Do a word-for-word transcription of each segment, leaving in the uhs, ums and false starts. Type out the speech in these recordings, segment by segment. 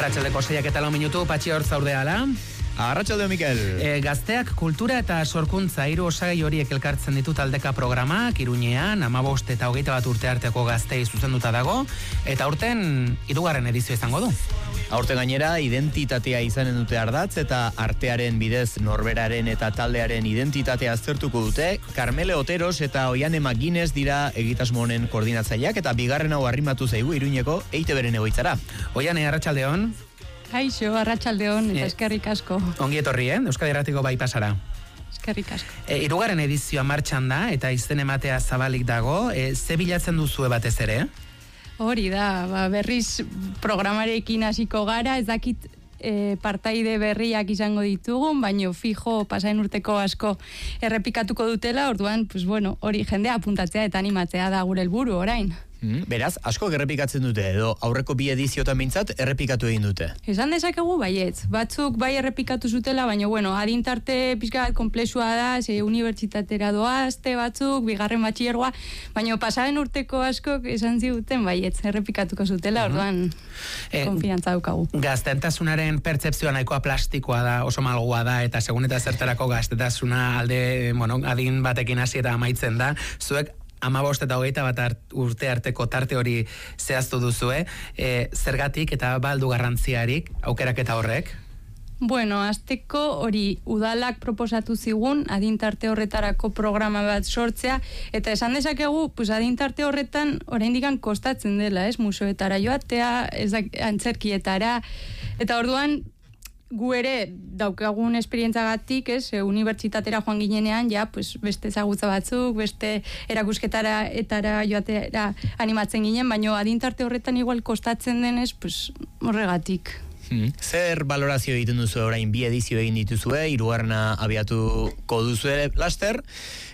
Arratsaldeko seiak eta lau minutu, Patxi hor zaudeala. Arratsalde Mikel. E, gazteak kultura eta sorkuntza hiru osagai horiek elkartzen ditu taldeka programak, Iruñean, hamabost eta hogeita bat urte arteko gaztei zuzenduta dago, eta aurten hirugarren edizio izango du. Aurten gainera, identitatea izanen dute ardatz eta artearen bidez norberaren eta taldearen identitatea aztertuko dute. Carmele Oteros eta Oiane Maginez dira egitasmo honen koordinatzaileak eta bigarren hau arrimatu zaigu Iruñeko E I Te Beren egoitzara. Oiane, arratsaldeon. Kaixo, arratsaldeon eta eskerrik asko. Ongi etorri, eh? Euskadi Irratiko bai pasara. Eskerrik asko. E, hirugarren edizioa martxan da eta izen ematea zabalik dago. E, ze bilatzen duzue batez ere? Hori da, ba, berriz programarekin hasiko gara, ez dakit e, partaide berriak izango ditugun, baino fijo pasain urteko asko errepikatuko dutela, orduan, pues bueno, hori jendea apuntatzea eta animatzea da gure helburu orain. Mm, beraz, asko errepikatzen dute, edo aurreko bi ediziotan mintzat errepikatu egin dute. Esan dezakegu baietz, batzuk bai errepikatu zutela, baina bueno, adintarte pixka bat komplexua da, ze unibertsitatera doazte batzuk, bigarren batxillergoa, baina pasaren urteko askok esan ziguten baietz, errepikatuko zutela, orduan e, konfiantza daukagu. Gaztentasunaren pertzepzioa nahikoa plastikoa da, oso malgoa da, eta segun eta zertarako gaztetasuna alde, bueno, adin batekin hasi eta amaitzen da, zuek hamabost eta hogeita bat art, urte arteko tarte hori zehaztu duzue, e, zergatik eta baldu garrantziarik aukeraketa horrek? Bueno, azteko hori udalak proposatu zigun adintarte horretarako programa bat sortzea, eta esan dezakegu, pues adintarte horretan oraindikan kostatzen dela, ez, museoetara joatea, ez antzerkietara, eta orduan gu ere daukagun esperientzagatik, ez, unibertsitatera joan ginenean, ja, pues, beste ezagutza batzuk, beste erakusketara etara joatera animatzen ginen, baino adintarte horretan igual kostatzen denez, pues, horregatik. Hmm. Zer valorazio egiten duzu orain bi edizio egin dituzue, hirugarrena abiatuko duzue laster,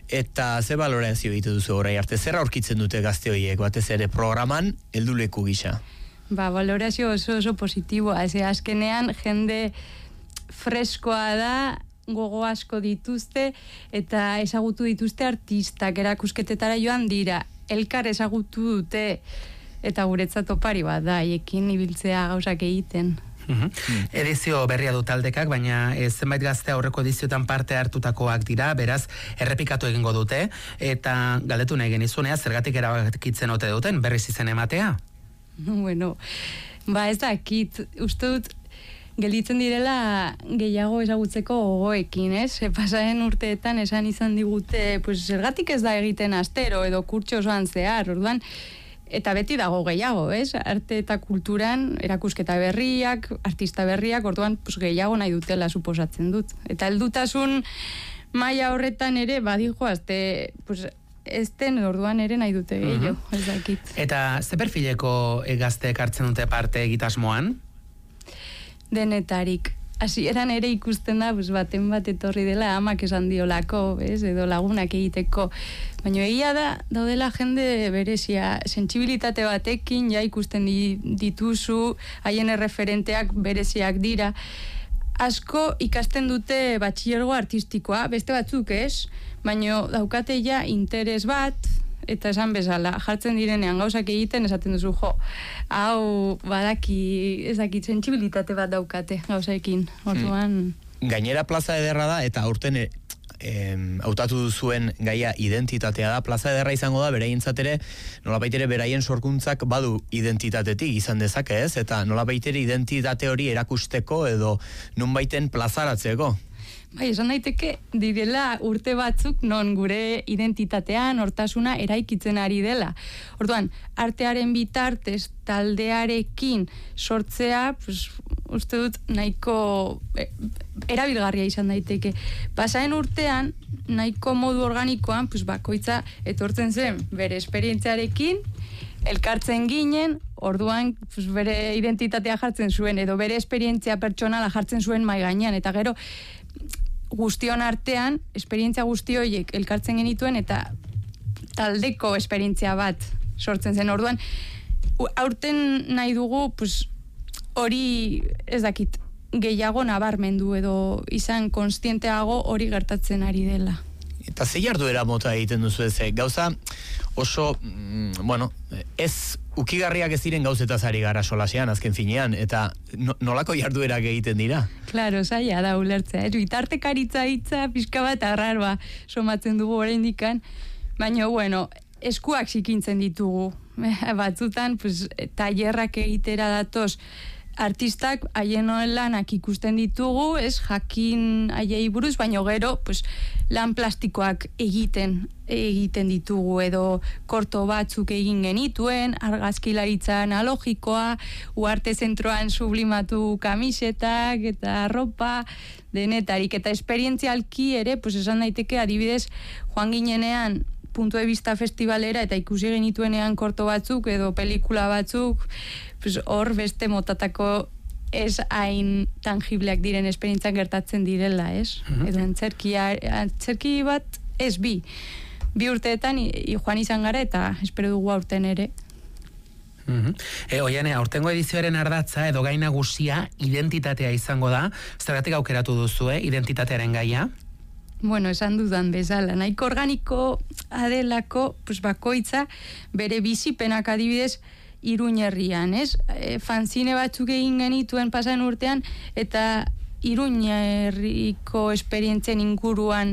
eta ze valorazio egiten duzu orain arte, zer aurkitzen dute gazte horiek, batez ere programan, helduleku gisa? Ba, valorazio oso oso positiboa, ez azkenean jende freskoa da, gogo asko dituzte, eta ezagutu dituzte artistak, erakusketetara joan dira, elkar ezagutu dute, eta guretzat opari bat da, haiekin ibiltzea gauzak egiten. Uhum. Mm. Edizio berria du taldekak, baina e, zenbait gazte aurreko ediziotan parte hartutakoak dira, beraz errepikatu egingo dute, eta galdetu nahi genizunea, zergatik erabakitzen ote duten, berriz izen ematea? Bueno, ba ez dakit, uste dut gelditzen direla gehiago ezagutzeko gogoekin, ez? Pasaren urteetan esan izan digute, pues zergatik ez da egiten astero edo kurtso osoan zehar, orduan, eta beti dago gehiago, ez? Arte eta kulturan erakusketa berriak, artista berriak, orduan pues, gehiago nahi dutela suposatzen dut. Eta heldutasun maila horretan ere badijo azte, pues, ezten orduan ere nahi dute gehiago, uh-huh. Ez dakit. Eta ze perfileko gazteek hartzen dute parte egitasmoan? Denetarik. Hasieran ere ikusten da, pues, baten bat etorri dela amak esan diolako, ez, edo lagunak egiteko. Baina egia da, daudela jende berezia, sentsibilitate batekin, ja ikusten dituzu, haien erreferenteak bereziak dira. Asko ikasten dute batxillergo artistikoa, beste batzuk ez, baina daukate ja interes bat, eta esan bezala, jartzen direnean gauzak egiten, esaten duzu, jo, hau badaki, ez dakit, sentsibilitate bat daukate gauzaekin, orduan. Hmm. Gainera plaza ederra da, eta aurten Em, hautatu duzuen gaia identitatea da, plaza ederra izango da, beraientzat ere, nolabait ere beraien sorkuntzak badu identitatetik izan dezake, ez? Eta nolabait ere identitate hori erakusteko edo nonbaiten plazaratzeko. Bai, esan daiteke direla urte batzuk non gure identitatea, nortasuna eraikitzen ari dela. Orduan, artearen bitartez taldearekin sortzea, pues, uste dut nahiko e, erabilgarria izan daiteke. Pasaren urtean, nahiko modu organikoan, pues, bakoitza etortzen zen bere esperientziarekin, elkartzen ginen, orduan pues, bere identitatea jartzen zuen, edo bere esperientzia pertsonala jartzen zuen mai gainean, eta gero guztion artean, esperientzia guzti horiek elkartzen genituen, eta taldeko esperientzia bat sortzen zen. Orduan, aurten nahi dugu, pues, hori ez dakit, gehiago nabarmendu edo izan konstienteago hori gertatzen ari dela. Eta ze jarduera mota egiten duzu ez, gauza oso, mm, bueno, ez ukigarriak ez diren gauzetaz ari gara solasean, azken finean, eta no, nolako jarduerak egiten dira? Claro, zaila da ulertzea, ez? Bitartekaritza hitza pixka bat arraroa somatzen dugu oraindikan, baina, bueno, eskuak zikintzen ditugu. Batzutan, pues, tailerrak egitera datoz, artistak haien lanak ikusten ditugu, ez, jakin haiei buruz, baina gero, pues, lan plastikoak egiten egiten ditugu, edo korto batzuk egin genituen, argazkilaritza analogikoa, uarte zentroan sublimatu kamisetak eta arropa, denetarik, eta esperientzialki ere, pues, esan daiteke, adibidez, joan ginenean, punto de vista festivalera eta ikusi genituenean korto batzuk edo pelikula batzuk, pues hor beste motatako ez hain tangibleak diren esperientzak gertatzen direla, ez? Uh-huh. Edo antzerkia, antzerki bat ez bi. Bi urteetan i, i joan izan gara eta espero dugu aurten ere. Uh-huh. E, oiane, aurtengo edizioaren ardatza edo gai nagusia identitatea izango da. Zergatik aukeratu duzu, eh? Identitatearen gaia? Bueno, esan dudan bezala, nahiko organiko adelako, pues bakoitza, bere bizipenak adibidez, Iruñerrian, ez? E, fanzine batzuk egin genituen pasan urtean, eta Iruñerriko esperientzien inguruan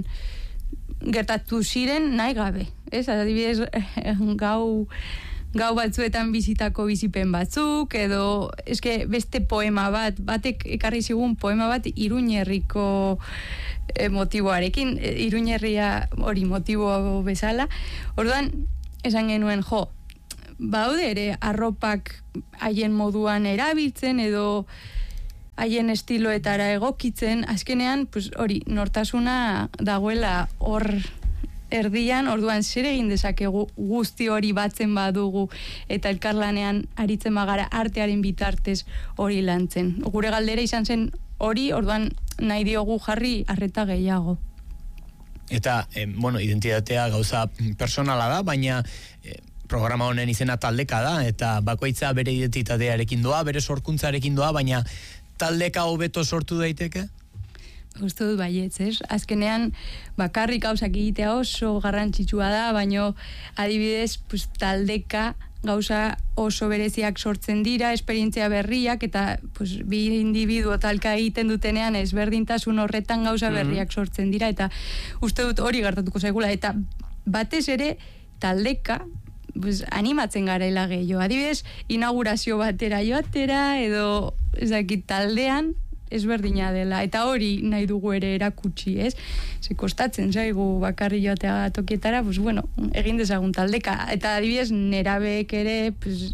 gertatu ziren nahi gabe, ez? Adibidez, gau... gau batzuetan bizitako bizipen batzuk, edo eske beste poema bat, batek ekarri zigun poema bat Iruñerriko e, motiboarekin, e, Iruñerria hori motibo bezala. Orduan, esan genuen, jo, baude ere arropak haien moduan erabiltzen, edo haien estiloetara egokitzen, azkenean, pues, hori, nortasuna dagoela hor erdian, orduan zer egin dezakegu guzti hori batzen badugu eta elkarlanean aritzen bagara artearen bitartez hori lantzen. Gure galdera izan zen hori, orduan nahi diogu jarri arreta gehiago. Eta, eh, bueno, identitatea gauza personala da, baina eh, programa honen izena taldeka da, eta bakoitza bere identitatearekin doa, bere sorkuntzarekin doa, baina taldeka hobeto sortu daiteke? Uste dut baietz, ez? Azkenean, bakarrik gauzak egitea oso garrantzitsua da, baino adibidez, pues, taldeka gauza oso bereziak sortzen dira, esperientzia berriak, eta pues, bi individuo talka egiten dutenean ezberdintasun horretan gauza berriak sortzen dira, eta uste dut hori gertatuko zaigula, eta batez ere taldeka, pues, animatzen garela gehiago. Adibidez, inaugurazio batera joatera, edo ezakit taldean, ezberdina dela, eta hori nahi dugu ere erakutsi, ez? Ze kostatzen zaigu bakarri joatea tokietara, pues bueno, egin dezagun taldeka, eta adibidez nerabeek ere, pues,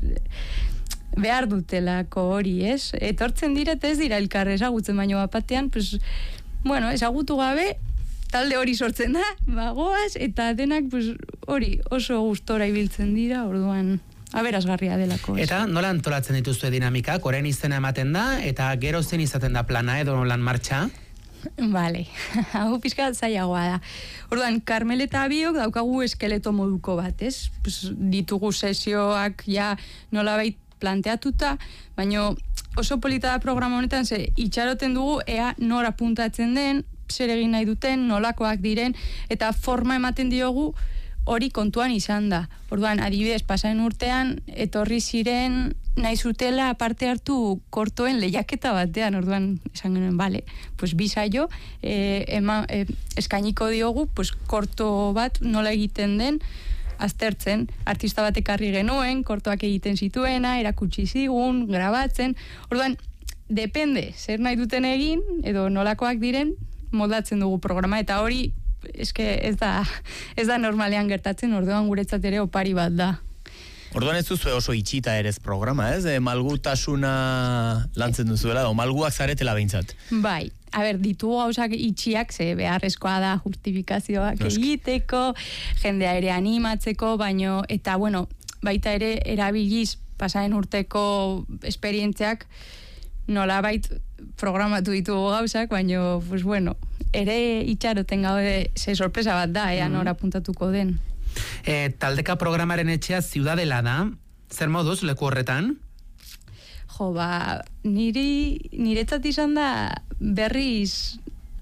behar dutelako hori, ez? Etortzen dira eta ez dira elkar ezagutzen, baino bapatean, pues, bueno, ezagutu gabe, talde hori sortzen da, bagoaz, eta denak, pues, hori oso gustora ibiltzen dira, orduan aberasgarria delako. Ez. Eta nola antolatzen dituzue dinamikak, orain izena ematen da, eta gero zen izaten da plana edo lan martxa? Vale, hau pixka zailagoa da. Orduan, Karmel eta biok daukagu eskeleto moduko bat, ez? Pues, ditugu sesioak ja nolabait planteatuta, baino oso polita da programa honetan, ze itxaroten dugu ea nora puntatzen den, zer egin nahi duten, nolakoak diren, eta forma ematen diogu hori kontuan izan da. Orduan, adibidez, pasaren urtean, etorri ziren nahi zutela parte hartu kortoen lehiaketa batean, orduan, esan genuen, bale, pues bisaio, eh, ema, eh, eskainiko diogu, pues korto bat nola egiten den, aztertzen, artista bat ekarri genuen, kortoak egiten zituena, erakutsi zigun, grabatzen, orduan, depende, zer nahi duten egin, edo nolakoak diren, moldatzen dugu programa, eta hori, eske ez da, ez da normalean gertatzen, orduan guretzat ere opari bat da. Orduan ez duzu oso itxita ere ez programa, ez? E, malgutasuna lantzen duzuela, o malguak zaretela behintzat. Bai, a ber, ditugu gauzak itxiak, ze beharrezkoa da justifikazioak egiteko, jendea ere animatzeko, baino, eta bueno, baita ere erabiliz pasaren urteko esperientziak nolabait programatu ditugu gauzak, baino, pues bueno, ere itxaroten gaude, ze sorpresa bat da, ea nora puntatuko den. E, taldeka programaren etxea Ziudadela da, zer moduz leku horretan? Jo, ba, niri, niretzat izan da berriz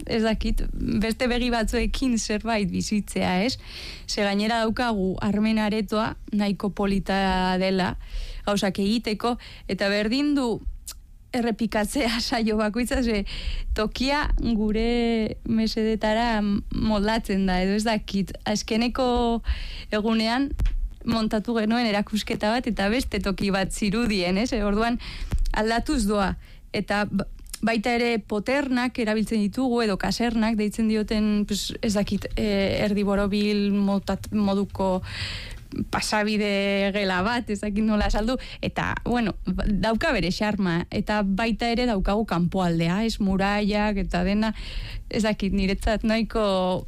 ez dakit, beste begi batzuekin zerbait bizitzea, ez? Ze gainera daukagu armen aretoa, nahiko polita dela, gauzak egiteko, eta berdin du errepikatzea saio bakoitza, ze tokia gure mesedetara moldatzen da, edo ez dakit, azkeneko egunean montatu genuen erakusketa bat, eta beste toki bat zirudien, ez? Orduan aldatuz doa, eta baita ere poternak erabiltzen ditugu, edo kasernak deitzen dioten, pues, ez dakit, eh, erdi borobil moduko pasabide gela bat, ezakit nola saldu, eta, bueno, dauka bere xarma, eta baita ere daukagu kanpoaldea, ez muraiak, eta dena, ezakit niretzat nahiko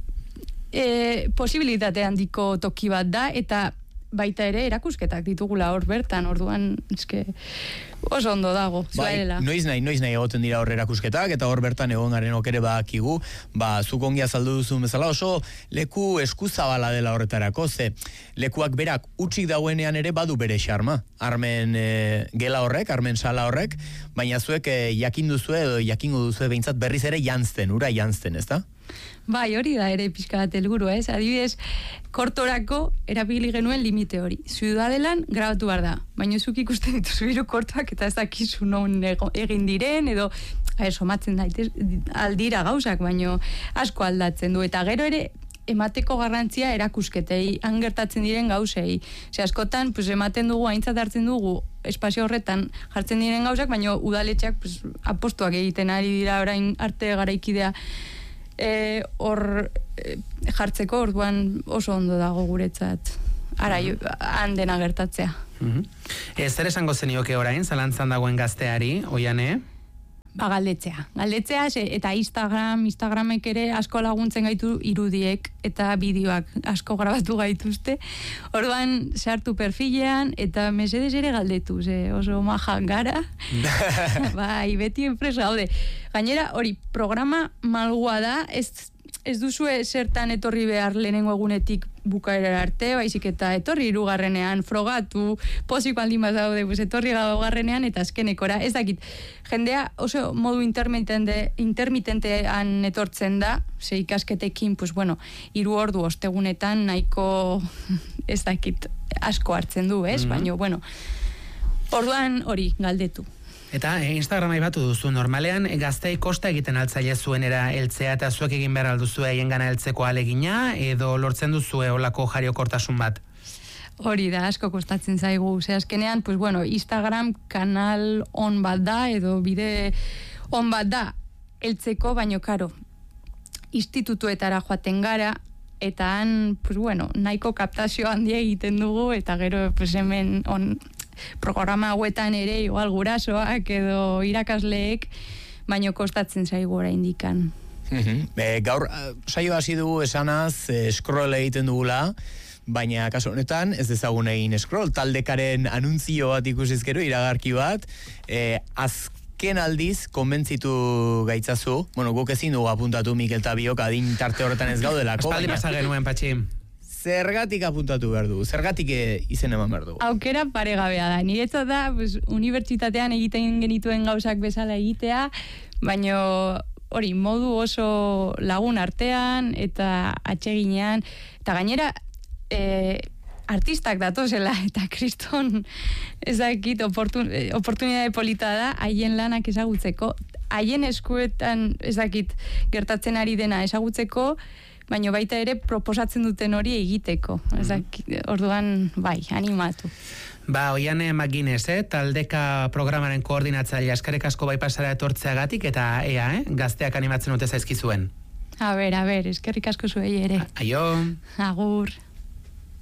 e, posibilitate handiko toki bat da, eta baita ere erakusketak ditugula hor bertan, orduan, eske, oso ondo dago, zuarela. Bai, noiz nahi, noiz nahi egoten dira hor erakusketak, eta hor bertan egon garen okere badakigu, ba, zuk ongi azaldu duzu bezala, oso leku eskuzabala dela horretarako, ze lekuak berak utxik dauenean ere badu bere xarma, armen e, gela horrek, armen sala horrek, baina zuek e, jakin duzue, edo jakingo duzue behintzat berriz ere jantzten, ura jantzten, ez da? Bai, hori da ere pixka bat helburu, ez? Adibidez, kortorako erabili genuen limite hori. Ziudadelan grabatu behar da, baina zuk ikusten dituzu hiru kortoak eta ez dakizu non egin diren, edo e, somatzen daitez aldira gauzak, baina asko aldatzen du. Eta gero ere, emateko garrantzia erakusketei, han gertatzen diren gauzei. Ze askotan, pues, ematen dugu, aintzat hartzen dugu, espazio horretan jartzen diren gauzak, baina udaletxeak pues, apostuak egiten ari dira orain arte garaikidea hor e, jartzeko, orduan oso ondo dago guretzat ara handena gertatzea. Mm-hmm. Ez zer esango zenioke orain, zalantzan dagoen gazteari, Oiane? Ba, galdetzea. Galdetzea, ze, eta Instagram, Instagramek ere asko laguntzen gaitu irudiek eta bideoak asko grabatu gaituzte. Orduan, sartu perfilean, eta mesedez ere galdetu, ze oso maja gara. Bai, beti enpresa gaude. Gainera, hori, programa malgua da, ez, ez duzue zertan etorri behar lehenengo egunetik bukaera arte, baizik eta etorri hirugarrenean, frogatu, posiko aldin bat daude, pues, etorri gaugarrenean, eta azkenekora, ez dakit, jendea oso modu intermitente, intermitentean etortzen da, ze ikasketekin, pues bueno, hiru ordu ostegunetan nahiko, ez dakit, asko hartzen du, ez? Mm-hmm. Baina, bueno, orduan hori, galdetu. Eta Instagram aipatu duzu, normalean gaztei kosta egiten altzaile zuenera heltzea, eta zuek egin behar alduzu haien gana heltzeko alegina, edo lortzen duzue olako jariokortasun bat? Hori da, asko kostatzen zaigu. Ze azkenean, pues bueno, Instagram kanal on bat da, edo bide on bat da heltzeko, baino karo, institutuetara joaten gara, eta han, pues bueno, nahiko kaptazio handia egiten dugu, eta gero, pues hemen on programa hauetan ere igual gurasoak edo irakasleek, baino kostatzen zaigu oraindikan. E, gaur saio hasi dugu esanaz e, scroll egiten dugula, baina kasu honetan ez dezagun egin scroll, taldekaren anuntzio bat ikusizkero, iragarki bat, e, azken aldiz konbentzitu gaitzazu, bueno, guk ezin dugu apuntatu Mikel eta biok adin tarte horretan ez gaudelako. Espaldi pasa genuen, Patxi. Zergatik apuntatu behar du, zergatik izen eman behar du. Aukera paregabea da, niretzat da, pues, unibertsitatean egiten genituen gauzak bezala egitea, baino hori, modu oso lagun artean, eta atseginean, eta gainera, e, artistak datozela, eta kriston, ezakit, oportun, oportunidade polita da, haien lanak ezagutzeko, haien eskuetan, ezakit, gertatzen ari dena ezagutzeko, baina baita ere proposatzen duten hori egiteko. Ezak, orduan, bai, animatu. Ba, Oiane Maginez, eh? Taldeka programaren koordinatzailea, eskerrik asko bai pasara etortzeagatik, eta ea, eh? Gazteak animatzen dute zaizkizuen. A ber, a ber, eskerrik asko zuei ere. Aio. Agur.